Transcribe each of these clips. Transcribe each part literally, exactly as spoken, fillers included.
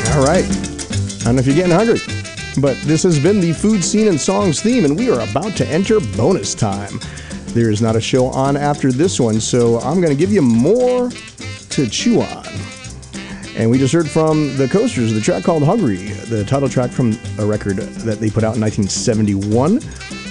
All right. I don't know if you're getting hungry, but this has been the Food Scene and Songs theme, and we are about to enter bonus time. There is not a show on after this one, so I'm going to give you more to chew on. And we just heard from the Coasters, the track called Hungry, the title track from a record that they put out in nineteen seventy-one.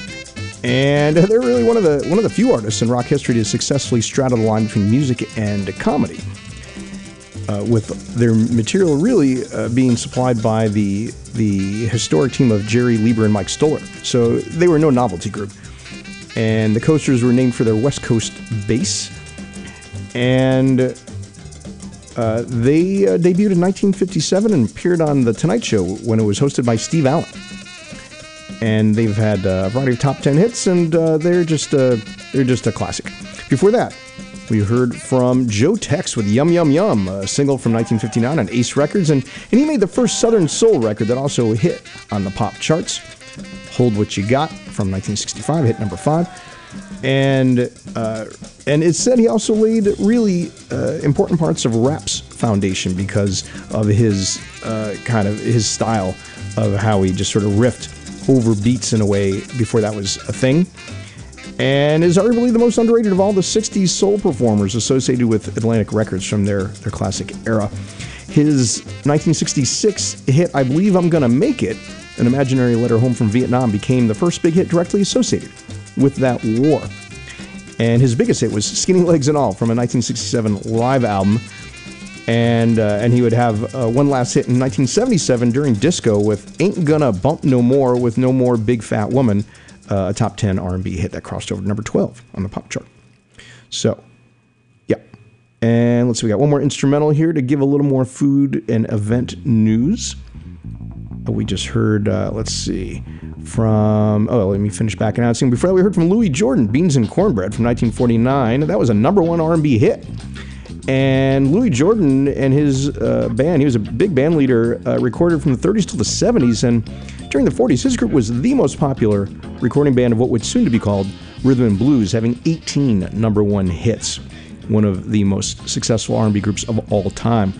And they're really one of the one of the few artists in rock history to successfully straddle the line between music and comedy, uh, with their material really uh, being supplied by the the historic team of Jerry Lieber and Mike Stoller. So they were no novelty group. And the Coasters were named for their West Coast base. And uh, they uh, debuted in nineteen fifty-seven and appeared on The Tonight Show when it was hosted by Steve Allen. And they've had a variety of top ten hits, and uh, they're just uh, they're just a classic. Before that, we heard from Joe Tex with Yum Yum Yum, a single from nineteen fifty-nine on Ace Records, and, and he made the first Southern Soul record that also hit on the pop charts. Hold What You Got from nineteen sixty-five, hit number five. And uh, and it's said he also laid really uh, important parts of rap's foundation because of his uh, kind of his style of how he just sort of riffed over beats in a way before that was a thing. And is arguably the most underrated of all the sixties soul performers associated with Atlantic Records from their, their classic era. His nineteen sixty-six hit, I Believe I'm Gonna Make It, an imaginary letter home from Vietnam, became the first big hit directly associated with that war. And his biggest hit was Skinny Legs and All from a nineteen sixty-seven live album. And uh, and he would have uh, one last hit in nineteen seventy-seven during disco with Ain't Gonna Bump No More with No More Big Fat Woman, uh, a top ten R and B hit that crossed over to number twelve on the pop chart. So, yeah. And let's see, we got one more instrumental here to give a little more food and event news. We just heard, uh, let's see, from, oh, let me finish back announcing. Before that, we heard from Louis Jordan, Beans and Cornbread from nineteen forty-nine. That was a number one R and B hit. And Louis Jordan and his uh, band, he was a big band leader, uh, recorded from the thirties till the seventies. And during the forties, his group was the most popular recording band of what would soon to be called rhythm and blues, having eighteen number one hits. One of the most successful R and B groups of all time.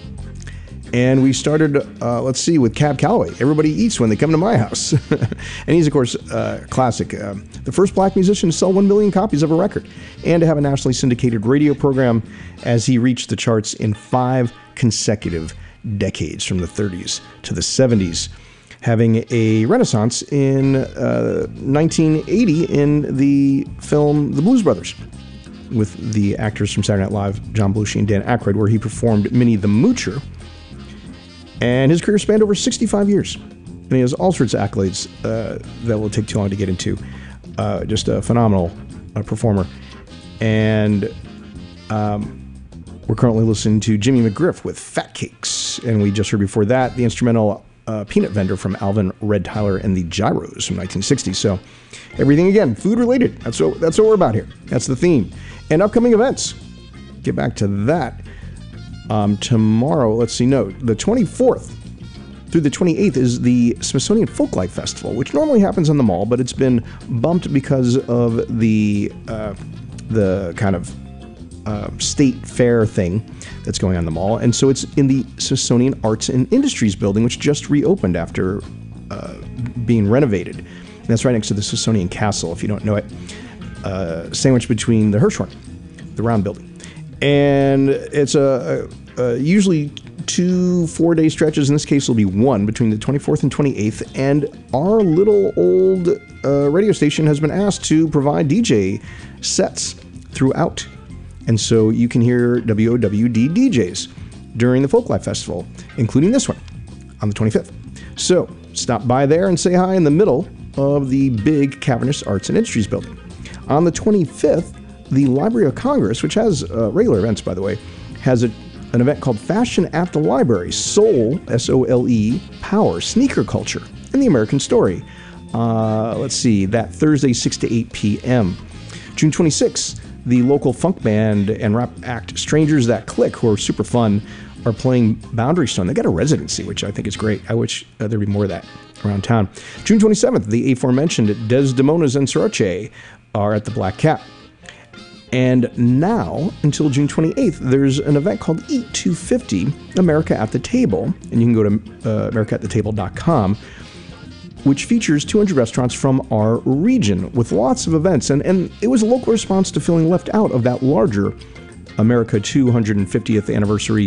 And we started, uh, let's see, with Cab Calloway. Everybody eats when they come to my house. And he's, of course, uh, classic. Uh, the first black musician to sell one million copies of a record and to have a nationally syndicated radio program as he reached the charts in five consecutive decades from the thirties to the seventies, having a renaissance in uh, nineteen eighty in the film The Blues Brothers with the actors from Saturday Night Live, John Belushi and Dan Aykroyd, where he performed Minnie the Moocher. And his career spanned over sixty-five years. And he has all sorts of accolades uh, that will take too long to get into. Uh, just a phenomenal uh, performer. And um, we're currently listening to Jimmy McGriff with Fat Cakes. And we just heard before that the instrumental uh, Peanut Vendor from Alvin, Red Tyler, and the Gyros from nineteen sixty. So everything, again, food related. That's what, that's what we're about here. That's the theme. And upcoming events. Get back to that. Um, tomorrow, let's see, no, the twenty-fourth through the twenty-eighth is the Smithsonian Folklife Festival, which normally happens on the mall, but it's been bumped because of the uh, the kind of uh, state fair thing that's going on in the mall. And so it's in the Smithsonian Arts and Industries building, which just reopened after uh, being renovated. And that's right next to the Smithsonian Castle, if you don't know it, uh, sandwiched between the Hirshhorn, the round building. And it's a, a, a usually two four-day stretches. In this case, it'll be one between the twenty-fourth and twenty-eighth. And our little old uh, radio station has been asked to provide D J sets throughout. And so you can hear W O W D D Js during the Folklife Festival, including this one on the twenty-fifth. So stop by there and say hi in the middle of the big cavernous Arts and Industries building. On the twenty-fifth, the Library of Congress, which has uh, regular events, by the way, has a, an event called Fashion at the Library, Soul, S O L E, Power, Sneaker Culture, and the American Story. Uh, let's see, that Thursday, six to eight p.m. June twenty-sixth, the local funk band and rap act Strangers That Click, who are super fun, are playing Boundary Stone. They got a residency, which I think is great. I wish uh, there'd be more of that around town. June twenty-seventh, the aforementioned Desdemonas and Soroche are at the Black Cat. And now, until June twenty-eighth, there's an event called Eat two fifty, America at the Table. And you can go to uh, america at the table dot com, which features two hundred restaurants from our region with lots of events. And, and it was a local response to feeling left out of that larger America two hundred fiftieth anniversary